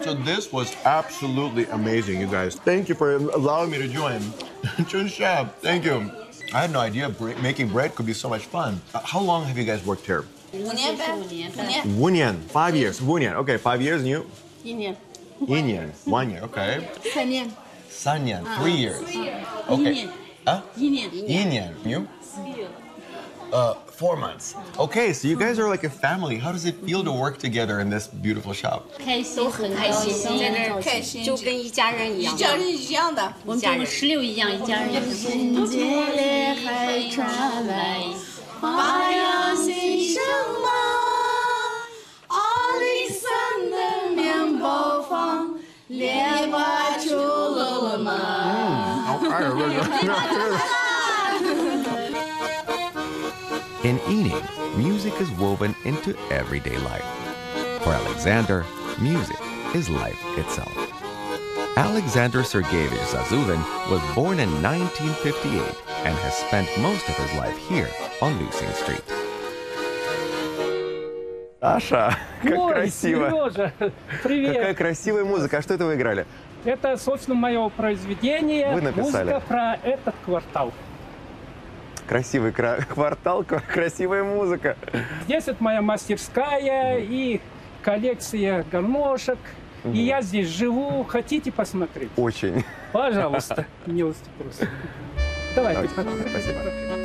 So this was absolutely amazing, you guys. Thank you for allowing me to join. Chun Shab, thank you. I had no idea making bread could be so much fun. How long have you guys worked here? 5年呗 5年, 5 years. 5年, okay, 5 years, and you? 1年 1年, 1 year, okay. 3年 3年, 3 years. Okay. 1年 1年, you? 4 months. Okay, so you guys are like a family. How does it feel to work together in this beautiful shop? 开心很开心，在这儿开心，就跟一家人一样，一家人一样的，我们跟16一样，一家人。新界里还传来花样新生吗？阿里山的面包房，列巴出了吗？ 好爱 In eating, music is woven into everyday life. For Alexander, music is life itself. Alexander Sergeyevich Zazulin was born in 1958 and has spent most of his life here on Lucien Street. Саша, как красиво! Сережа, привет! Какая красивая музыка. А что это вы играли? Это, собственно, мое произведение. Вы написали. Музыка про этот квартал. Красивый квартал, красивая музыка. Здесь это моя мастерская и коллекция гармошек. И я здесь живу. Хотите посмотреть? Очень. Пожалуйста, милости просим. Давайте. Спасибо.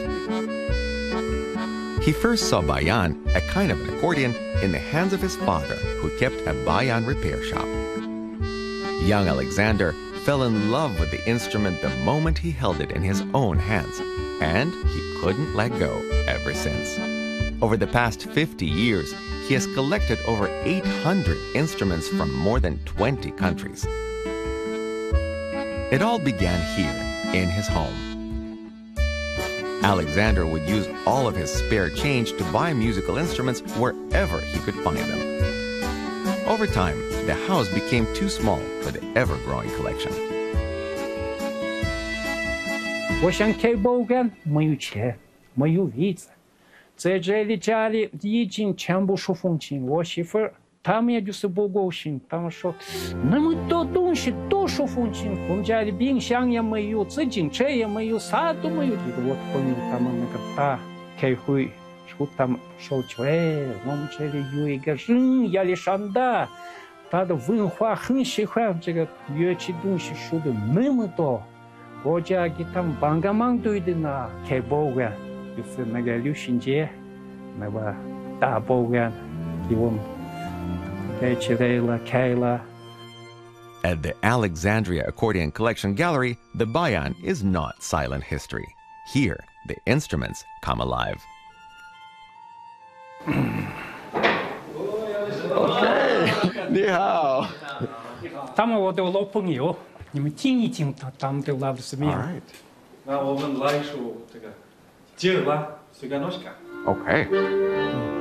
He first saw bayan, a kind of an accordion, in the hands of his father, who kept a bayan repair shop. Young Alexander fell in love with the instrument the moment he held it in his own hands, and he couldn't let go ever since. Over the past 50 years, he has collected over 800 instruments from more than 20 countries. It all began here, in his home. Alexander would use all of his spare change to buy musical instruments wherever he could find them. Over time, the house became too small for the ever-growing collection. 我想开保险，没有钱，没有位置，在这里家里已经全部收风琴。我媳妇儿他们也就是不高兴，他们说那么多东西都收风琴，我们家里冰箱也没有，自行车也没有，啥都没有。我朋友他们那个大开会，说他们说出来，我们这里有一个人亚历山大，他的文化很喜欢这个乐器东西收的那么多。 我家给他们帮个忙对的呢，开保险，就是那个刘新杰，那个大保险，给我们盖起来了，开了。 At the Alexandria Accordion Collection Gallery, the bayan is not silent history. Here, the instruments come alive. Okay, 你好。 他们我的老朋友。 你们听一听他们的拉的什么样？ 那我们来一首这个《吉尔拉》，随便诺什卡。 Okay.